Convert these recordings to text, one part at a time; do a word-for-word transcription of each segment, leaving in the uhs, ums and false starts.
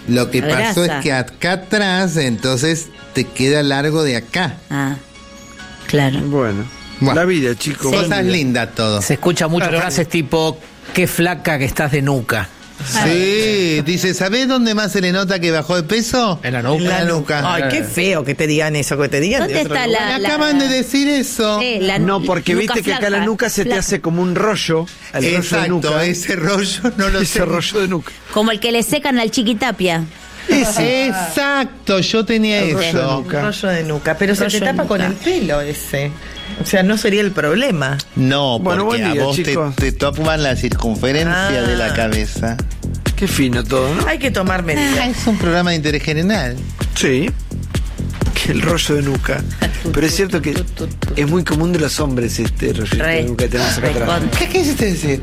Lo que La pasó grasa. es que acá atrás, entonces te queda largo de acá. Ah, claro. Bueno, Bueno. la vida, chicos. Sí. Cosas lindas todo. Se escucha muchas Claro. frases tipo, qué flaca que estás de nuca. Sí, dice, ¿sabés dónde más se le nota que bajó de peso? En la nuca. En la nuca. Ay, qué feo que te digan eso, que te digan ¿Dónde de otro está lugar. la- Me acaban de decir eso. Sí, la No, porque nuca viste que acá la flaca, nuca se te flaca. hace como un rollo. El rollo de Exacto, nuca. ese rollo no lo Ese sé. rollo de nuca. Como el que le secan al Chiquitapia. Ese. Exacto, yo tenía El rollo de eso. nuca. Rollo de nuca, pero se Rollo te de tapa con nuca. el pelo ese. O sea, no sería el problema. No, Bueno, porque buen día, a vos te, chicos. te tapan la circunferencia Ah. de la cabeza. Qué fino todo, ¿no? Hay que tomar Ah, medidas. es un programa de interés general. Sí. Que el rollo de nuca. Pero es cierto que es muy común de los hombres este rollo Re, de nuca que tenemos acá atrás. recontra. ¿Qué quisiste decir?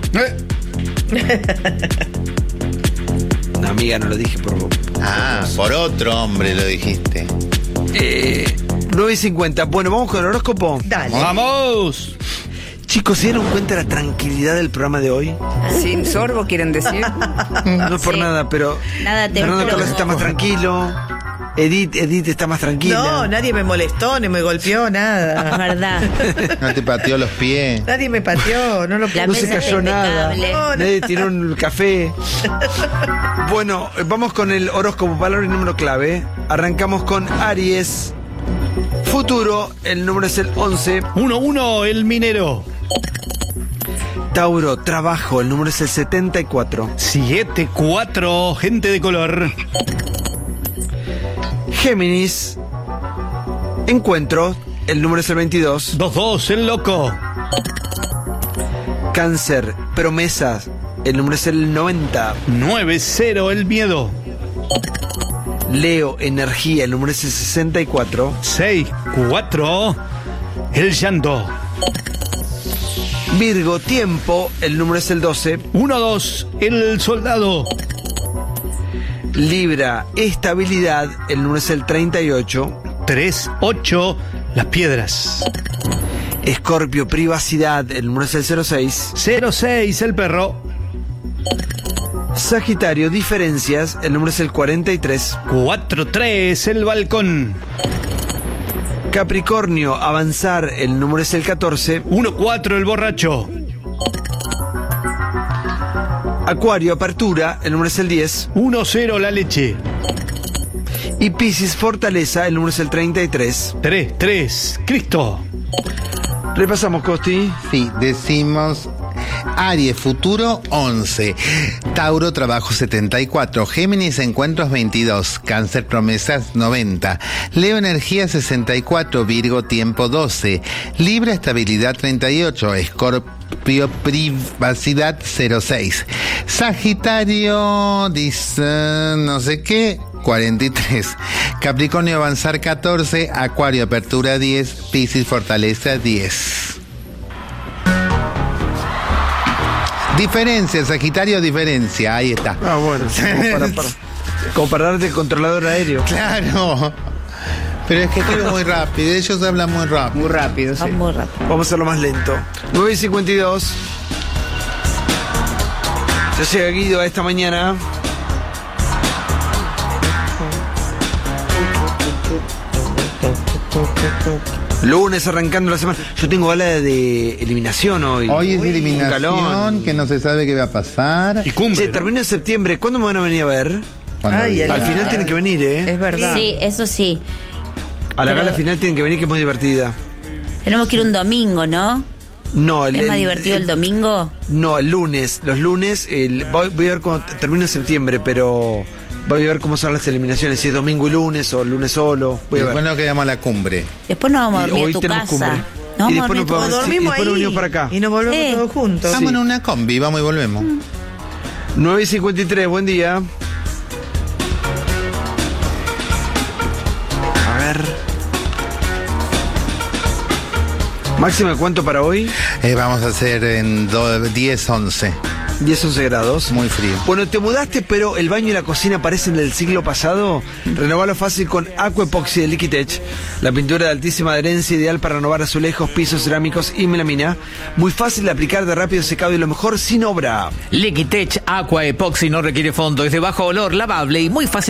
Una amiga no lo dije por vos. Ah, por otro hombre lo dijiste. Eh, nueve y cincuenta. Bueno, vamos con el horóscopo. Dale. ¡Vamos! Chicos, ¿se dieron cuenta de la tranquilidad del programa de hoy? Sin sorbo, quieren decir. No es por Sí. nada, pero Nada te Fernando provoca. Carlos está más tranquilo. Edith, Edith está más tranquila. No, nadie me molestó, ni me golpeó, Es nada. verdad. No te pateó los pies. Nadie me pateó, no lo La No pude. se mesa cayó está nada. impecable. No, no. Nadie tiró un café. Bueno, vamos con el horóscopo, palabra y número clave. Arrancamos con Aries. Futuro, el número es el once. uno uno, el minero. Tauro, trabajo, el número es el setenta y cuatro. siete cuatro, gente de color. Géminis, encuentro, el número es el veintidós. dos dos, el loco. Cáncer, promesas, el número es el noventa. nueve cero, el miedo. Leo, energía, el número es el sesenta y cuatro. seis cuatro, el llanto. Virgo, tiempo, el número es el doce. uno dos, el soldado. Libra, estabilidad, el número es el treinta y ocho. tres ocho, las piedras. Escorpio, privacidad, el número es el cero seis. cero seis, el perro. Sagitario, diferencias, el número es el cuarenta y tres. cuatro tres, el balcón. Capricornio, avanzar, el número es el catorce. uno cuatro, el borracho. Acuario, apertura, el número es el diez. uno cero, la leche. Y Piscis, fortaleza, el número es el treinta y tres. tres tres, Cristo. Repasamos, Costi. Sí, decimos Aries, futuro once. Tauro, trabajo setenta y cuatro. Géminis, encuentros veintidós. Cáncer, promesas noventa. Leo, energía sesenta y cuatro. Virgo, tiempo doce. Libra, estabilidad treinta y ocho. Escorpio, privacidad cero seis. Sagitario, dice no sé qué, cuarenta y tres. Capricornio, avanzar catorce. Acuario, apertura diez. Piscis, fortaleza diez. Diferencia, Sagitario, diferencia, ahí está. Ah, bueno. Como para, para, como para darte el controlador aéreo. Claro. Pero es que escribo muy rápido, ellos hablan muy rápido. Muy rápido, sí. Va muy rápido. Vamos a hacerlo más lento. nueve y cincuenta y dos. Ya llega Guido a esta mañana. Lunes arrancando la semana. Yo tengo gala de eliminación hoy. Hoy es Uy, un calón. eliminación, que no se sabe qué va a pasar. Y cumple. Che, termina en septiembre. ¿Cuándo me van a venir a ver? Cuando Ay, diga. el- Al final tienen que venir, ¿eh? Es verdad. Sí, eso sí. A la pero- gala final tienen que venir, que es muy divertida. Tenemos que ir un domingo, ¿no? No, el, ¿Es más el- divertido el domingo? No, el lunes. Los lunes, el, voy, voy a ver cuando termina en septiembre, pero voy a ver cómo son las eliminaciones, si es domingo y lunes o lunes solo. Voy a ver. Después nos quedamos a la cumbre. Después nos vamos a Y dormir hoy a tu tenemos casa. cumbre. Nos Y vamos a después dormir a nos tu vamos- casa. sí, Dormimos después nos ahí venimos para acá. y nos volvemos Sí. todos juntos. Vamos en una combi, vamos y volvemos. nueve y cincuenta y tres, buen día. A ver. Máxima, ¿cuánto para hoy? Eh, vamos a hacer en do- diez, once. diez, once grados. Muy frío. Bueno, te mudaste, pero el baño y la cocina parecen del siglo pasado. Renovalo fácil con Aqua Epoxy de Liquitech. La pintura de altísima adherencia, ideal para renovar azulejos, pisos cerámicos y melamina. Muy fácil de aplicar, de rápido secado y lo mejor, sin obra. Liquitech Aqua Epoxy no requiere fondo, es de bajo olor, lavable y muy fácil